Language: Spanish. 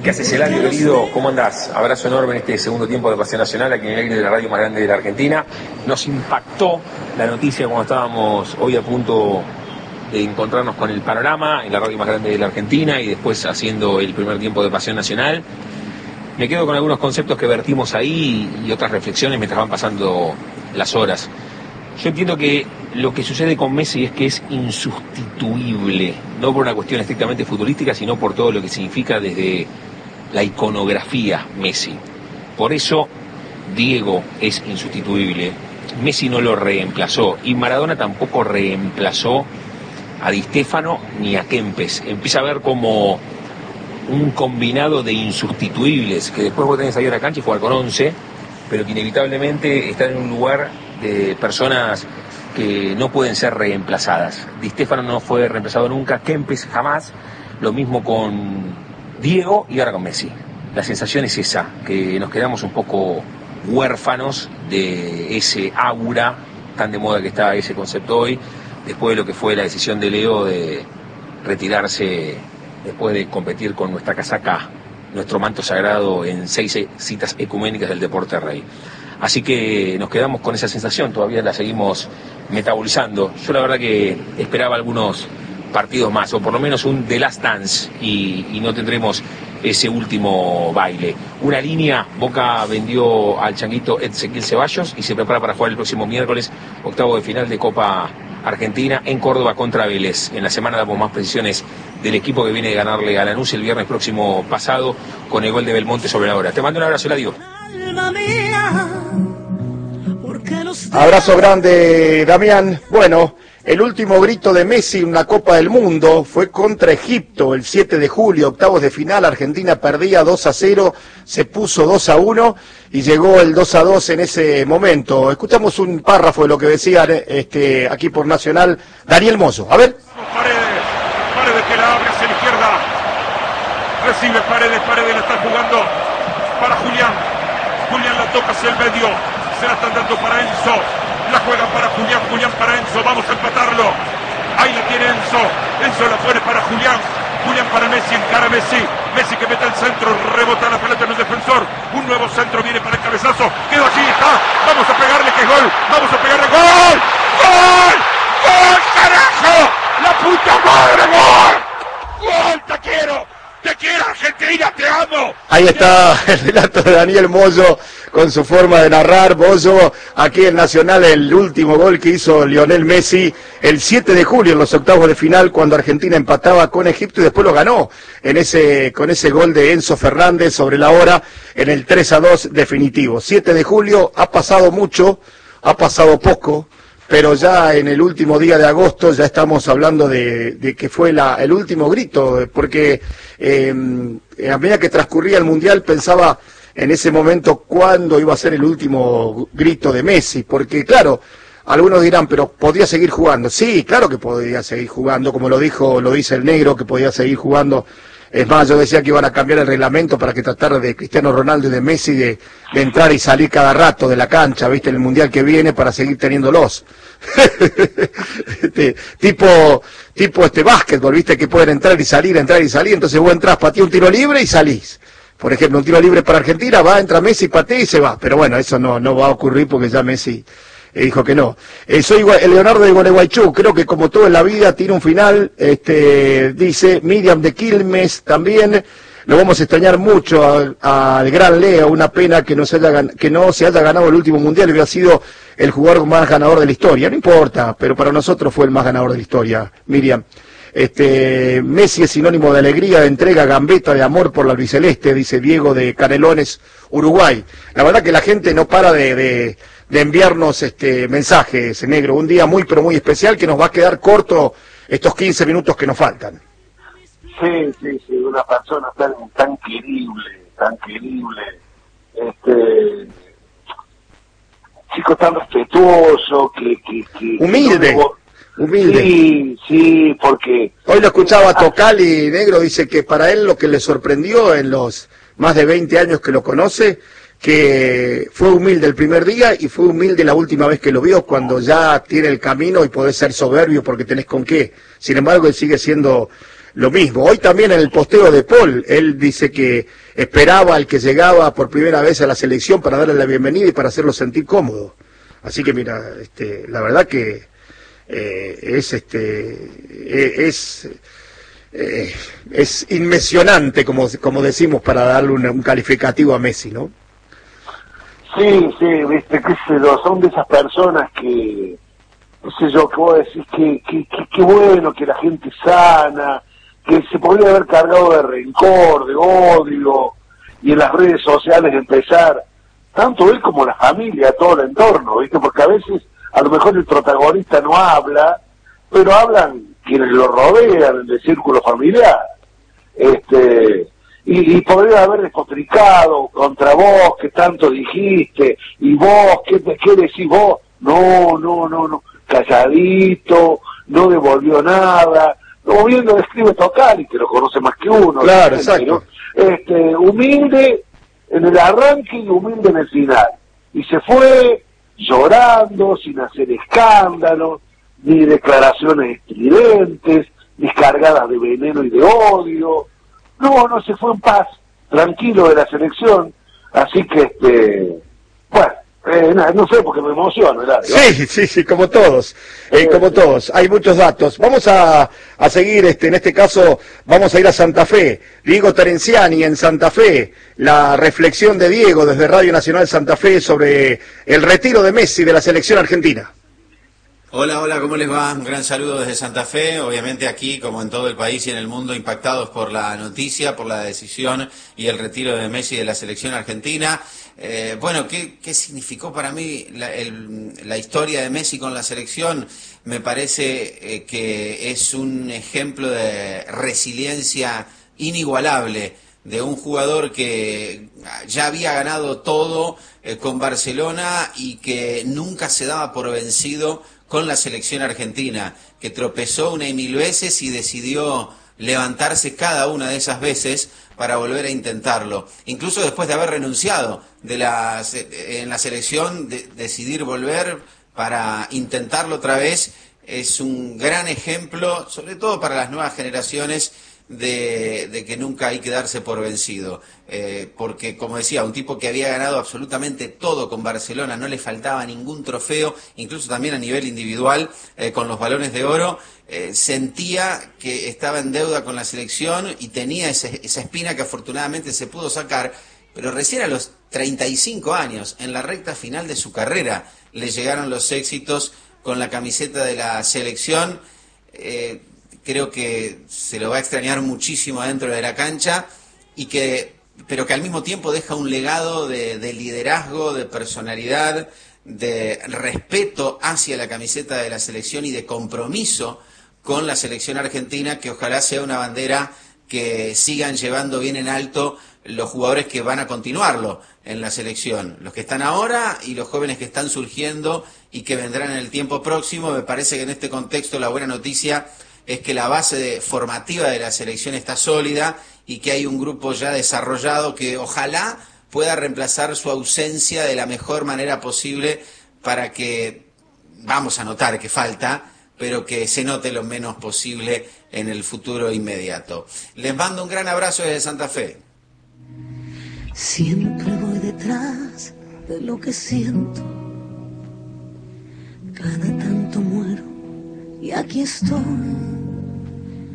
¿Qué haces, Eladio, querido? ¿Cómo andás? Abrazo enorme en este segundo tiempo de Pasión Nacional, aquí en el aire de la radio más grande de la Argentina. Nos impactó la noticia cuando estábamos hoy a punto de encontrarnos con el panorama en la radio más grande de la Argentina y después haciendo el primer tiempo de Pasión Nacional. Me quedo con algunos conceptos que vertimos ahí y otras reflexiones mientras van pasando las horas. Yo entiendo que lo que sucede con Messi es que es insustituible, no por una cuestión estrictamente futbolística, sino por todo lo que significa desde la iconografía Messi. Por eso Diego es insustituible. Messi no lo reemplazó y Maradona tampoco reemplazó a Di Stéfano ni a Kempes. Empieza a ver como un combinado de insustituibles que después vos tenés que salir a la cancha y jugar con 11, pero que inevitablemente están en un lugar de personas que no pueden ser reemplazadas. Di Stéfano no fue reemplazado nunca, Kempes jamás, lo mismo con Diego y ahora con Messi. La sensación es esa, que nos quedamos un poco huérfanos de ese aura tan de moda que está ese concepto hoy, después de lo que fue la decisión de Leo de retirarse después de competir con nuestra casaca, nuestro manto sagrado en 6 citas ecuménicas del deporte rey. Así que nos quedamos con esa sensación, todavía la seguimos metabolizando. Yo la verdad que esperaba algunos partidos más, o por lo menos un The Last Dance, y no tendremos ese último baile. Una línea, Boca vendió al changuito Ezequiel Ceballos y se prepara para jugar el próximo miércoles, octavo de final de Copa Argentina en Córdoba contra Vélez. En la semana damos más precisiones del equipo que viene de ganarle a Lanús el viernes próximo pasado con el gol de Belmonte sobre la hora. Te mando un abrazo, Eladio. Abrazo grande, Damián. Bueno, el último grito de Messi en una Copa del Mundo fue contra Egipto el 7 de julio, octavos de final. Argentina perdía 2-0, se puso 2-1 y llegó el 2-2 en ese momento. Escuchamos un párrafo de lo que decía aquí por Nacional Daniel Mozo. A ver. Paredes que la abre hacia la izquierda. Recibe Paredes la está jugando para Julián. Julián la toca hacia el medio. Se la están dando para Enzo. La juega para Julián para Enzo. Vamos a empatarlo. Ahí la tiene Enzo. Enzo la pone para Julián. Julián para Messi, encara Messi. Messi que mete al centro, rebota la pelota en el defensor. Un nuevo centro viene para el cabezazo. Quedó allí, está. Vamos a pegarle que es gol. Vamos a pegarle gol. ¡Gol! ¡Gol, carajo! ¡La puta madre, gol! ¡Gol, te quiero! ¡Te quiero, Argentina! ¡Te amo! Ahí está el relato de Daniel Mozo con su forma de narrar. Mozo, aquí en Nacional, el último gol que hizo Lionel Messi el 7 de julio en los octavos de final, cuando Argentina empataba con Egipto y después lo ganó con ese gol de Enzo Fernández sobre la hora en el 3-2 definitivo. 7 de julio, ha pasado mucho, ha pasado poco, pero ya en el último día de agosto ya estamos hablando de que fue el último grito, porque a medida que transcurría el Mundial pensaba en ese momento cuándo iba a ser el último grito de Messi, porque claro, algunos dirán, pero ¿podía seguir jugando? Sí, claro que podía seguir jugando, como lo dice el negro, que podía seguir jugando. Es más, yo decía que iban a cambiar el reglamento para que tratara de Cristiano Ronaldo y de Messi de entrar y salir cada rato de la cancha, ¿viste? En el Mundial que viene para seguir teniéndolos. tipo básquetbol, ¿viste? Que pueden entrar y salir, entonces vos entrás, pateás un tiro libre y salís. Por ejemplo, un tiro libre para Argentina, entra Messi, patea y se va. Pero bueno, eso no va a ocurrir porque ya Messi dijo que no. Soy el Leonardo de Gualeguaychú, creo que como todo en la vida tiene un final, dice Miriam de Quilmes también. Lo vamos a extrañar mucho al gran Leo, una pena que no se haya ganado el último mundial, hubiera sido el jugador más ganador de la historia. No importa, pero para nosotros fue el más ganador de la historia, Miriam. Messi es sinónimo de alegría, de entrega, gambeta, de amor por la albiceleste, dice Diego de Canelones, Uruguay. La verdad que la gente no para de enviarnos mensajes, negro. Un día muy pero muy especial que nos va a quedar corto estos 15 minutos que nos faltan. Sí, una persona tan querible, chico tan respetuoso, que humilde. Sí, porque hoy lo escuchaba Tocali, negro, dice que para él lo que le sorprendió en los más de 20 años que lo conoce, que fue humilde el primer día y fue humilde la última vez que lo vio, cuando ya tiene el camino y podés ser soberbio porque tenés con qué. Sin embargo, él sigue siendo lo mismo. Hoy también en el posteo de Paul, él dice que esperaba al que llegaba por primera vez a la selección para darle la bienvenida y para hacerlo sentir cómodo. Así que mira, la verdad que es inmesionante, como decimos, para darle un calificativo a Messi, ¿no? Sí, viste, qué sé yo, son de esas personas que, qué sé yo, que vos decís que bueno, que la gente sana, que se podría haber cargado de rencor, de odio, y en las redes sociales empezar, tanto él como la familia, todo el entorno, viste, porque a veces, a lo mejor el protagonista no habla, pero hablan quienes lo rodean en el círculo familiar, y podría haber despotricado contra vos, que tanto dijiste, y vos, ¿qué decís vos? No, calladito, no devolvió nada, como bien lo describe Tocali, que lo conoce más que uno. Claro, exacto. ¿No? Humilde en el arranque y humilde en el final. Y se fue llorando, sin hacer escándalo, ni declaraciones estridentes, ni cargadas de veneno y de odio. No, se fue en paz, tranquilo de la selección, así que, no sé, porque me emociono, ¿verdad? Sí, como todos, como todos. Hay muchos datos. Vamos a seguir, en este caso, vamos a ir a Santa Fe. Diego Terenciani en Santa Fe, la reflexión de Diego desde Radio Nacional Santa Fe sobre el retiro de Messi de la selección argentina. Hola, ¿cómo les va? Un gran saludo desde Santa Fe, obviamente aquí, como en todo el país y en el mundo, impactados por la noticia, por la decisión y el retiro de Messi de la selección argentina. ¿Qué significó para mí la historia de Messi con la selección? Me parece que es un ejemplo de resiliencia inigualable de un jugador que ya había ganado todo con Barcelona y que nunca se daba por vencido con la selección argentina, que tropezó una y mil veces y decidió levantarse cada una de esas veces para volver a intentarlo. Incluso después de haber renunciado en la selección, decidir volver para intentarlo otra vez, es un gran ejemplo, sobre todo para las nuevas generaciones, de que nunca hay que darse por vencido, porque, como decía, un tipo que había ganado absolutamente todo con Barcelona, no le faltaba ningún trofeo, incluso también a nivel individual, con los Balones de Oro, sentía que estaba en deuda con la selección y tenía esa espina que afortunadamente se pudo sacar, pero recién a los 35 años, en la recta final de su carrera, le llegaron los éxitos con la camiseta de la selección. Creo que se lo va a extrañar muchísimo adentro de la cancha, pero que al mismo tiempo deja un legado de liderazgo, de personalidad, de respeto hacia la camiseta de la selección y de compromiso con la selección argentina, que ojalá sea una bandera que sigan llevando bien en alto los jugadores que van a continuarlo en la selección, los que están ahora y los jóvenes que están surgiendo y que vendrán en el tiempo próximo. Me parece que en este contexto la buena noticia es que la base formativa de la selección está sólida y que hay un grupo ya desarrollado que ojalá pueda reemplazar su ausencia de la mejor manera posible para que, vamos a notar que falta, pero que se note lo menos posible en el futuro inmediato. Les mando un gran abrazo desde Santa Fe. Siempre voy detrás de lo que siento, cada tanto muero y aquí estoy.